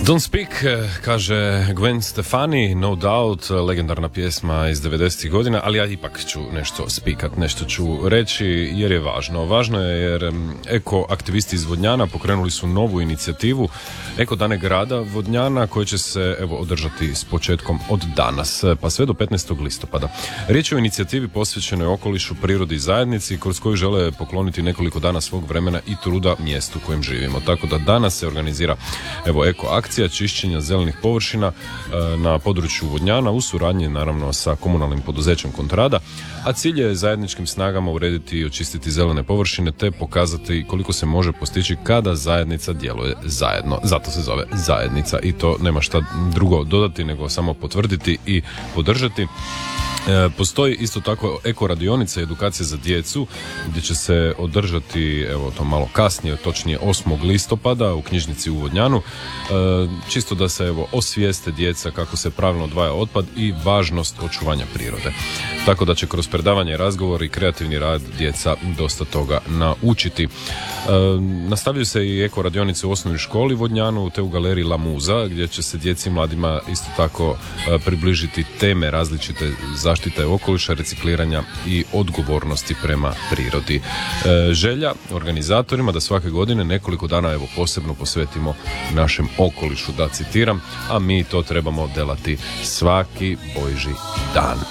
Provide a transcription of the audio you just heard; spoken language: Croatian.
Don't Speak, kaže Gwen Stefani, No Doubt, legendarna pjesma iz 90. godina, ali ja ipak ću nešto spikat, nešto ću reći jer je važno. Važno je jer eko-aktivisti iz Vodnjana pokrenuli su novu inicijativu Eko dane grada Vodnjana koje će se održati s početkom od danas pa sve do 15. listopada. Riječ je o inicijativi posvećenoj okolišu, prirodi i zajednici kroz koju žele pokloniti nekoliko dana svog vremena i truda mjestu u kojem živimo. Tako da danas se organizira eko akcija čišćenja zelenih površina na području Vodnjana u suradnji naravno sa komunalnim poduzećem Kontrada, a cilj je zajedničkim snagama urediti i očistiti zelene površine te pokazati koliko se može postići kada zajednica djeluje zajedno. Zato se zove zajednica i to nema šta drugo dodati nego samo potvrditi i podržati. Postoji isto tako eko radionica i edukacija za djecu gdje će se održati, evo to malo kasnije, točnije 8. listopada u knjižnici u Vodnjanu, čisto da se osvijeste djeca kako se pravilno odvaja otpad i važnost očuvanja prirode. Tako da će kroz predavanje, razgovor i kreativni rad djeca dosta toga naučiti. Nastavljaju se i eko radionice u osnovnoj školi Vodnjanu te u galeriji La Muza gdje će se djeci i mladima isto tako približiti teme različite zaštite okoliša, recikliranja i odgovornosti prema prirodi. Želja organizatorima da svake godine nekoliko dana posebno posvetimo našem okolišu, da citiram, a mi to trebamo delati svaki Božji dan.